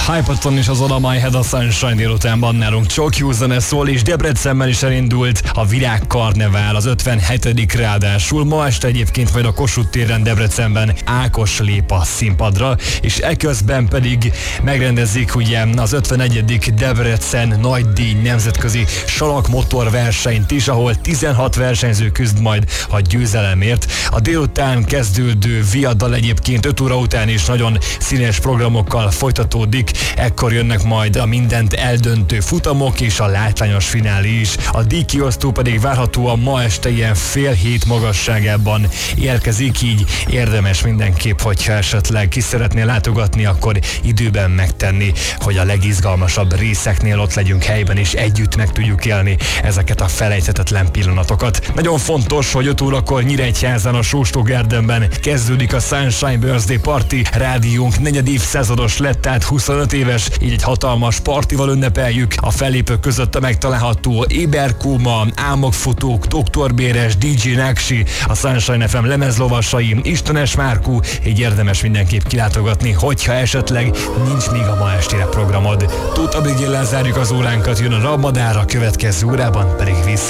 Hypaton is az Oda My Head a Sunshine délutánban nálunk csak jó zene szól, és Debrecenben is elindult a Virágkarnevál, az 57. ráadásul. Ma este egyébként majd a Kossuth téren Debrecenben Ákos lép a színpadra, és eközben pedig megrendezik ugye az 51. Debrecen Nagydíj nemzetközi salakmotor versenyt is, ahol 16 versenyző küzd majd a győzelemért. A délután kezdődő viaddal egyébként 5 óra után is nagyon színes programokkal folytatódik, ekkor jönnek majd a mindent eldöntő futamok és a látványos finálé is. A díjkiosztó pedig várhatóan ma este ilyen fél hét magasságában érkezik, így érdemes mindenképp, hogyha esetleg ki szeretnél látogatni, akkor időben megtenni, hogy a legizgalmasabb részeknél ott legyünk helyben, és együtt meg tudjuk élni ezeket a felejthetetlen pillanatokat. Nagyon fontos, hogy 5 órakor Nyíregyházán a Sóstó-Gardenben kezdődik a Sunshine Birthday Party. Rádiónk 4. évszázados lett, tehát 25 éves, így egy hatalmas partival ünnepeljük. A fellépők között megtalálható Éberkóma, Álmokfutók, Dr. Béres, DJ Náksi, a Sunshine FM lemezlovasai, Istenes Márkú, így érdemes mindenképp kilátogatni, hogyha esetleg nincs még a ma estére programod. Tóth Abigaillel zárjuk az óránkat, jön a Rabmadár, a következő órában pedig vissza